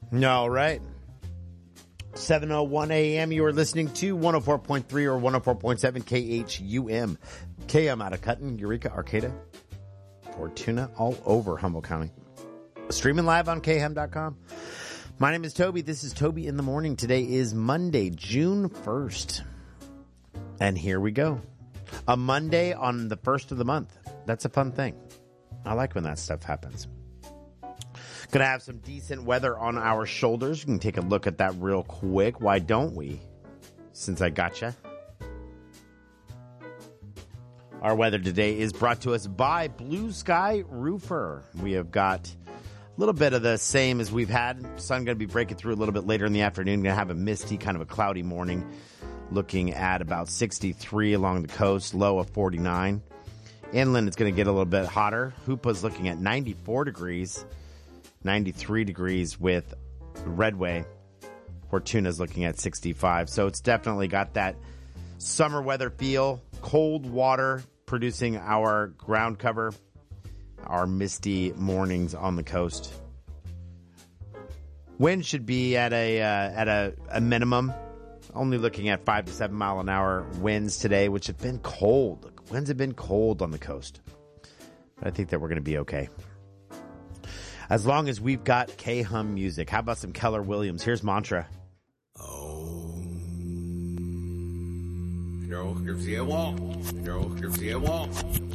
No, right. 7:01 a.m. You are listening to 104.3 or 104.7 KHUM. KM out of Cutton, Eureka, Arcata, Fortuna, all over Humboldt County. Streaming live on KHUM.com. My name is Toby. This is Toby in the Morning. Today is Monday, June 1st. And here we go. A Monday on the first of the month. That's a fun thing. I like when that stuff happens. Going to have some decent weather on our shoulders. We can take a look at that real quick. Why don't we? Since I gotcha. Our weather today is brought to us by Blue Sky Roofer. We have got a little bit of the same as we've had. Sun going to be breaking through a little bit later in the afternoon. Going to have a misty, kind of a cloudy morning. Looking at about 63 along the coast, low of 49. Inland, it's going to get a little bit hotter. Hoopa's looking at 94 degrees. 93 degrees with Redway. Fortuna's looking at 65. So it's definitely got that summer weather feel. Cold water producing our ground cover. Our misty mornings on the coast. Wind should be at a minimum. Only looking at 5 to 7 mile an hour winds today, which have been cold. Winds have been cold on the coast. But I think that we're going to be okay. As long as we've got K-Hum music. How about some Keller Williams? Here's Mantra. Oh.